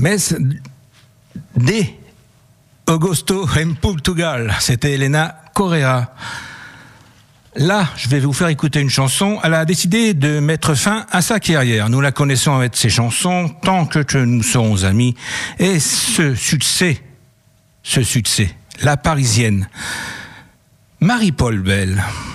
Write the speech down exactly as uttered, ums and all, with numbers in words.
Mais dès Augusto en Portugal, c'était Elena Correa. Là, je vais vous faire écouter une chanson. Elle a décidé de mettre fin à sa carrière. Nous la connaissons avec ses chansons, Tant que nous serons amis. Et ce succès, ce succès, la Parisienne, Marie-Paul Bell.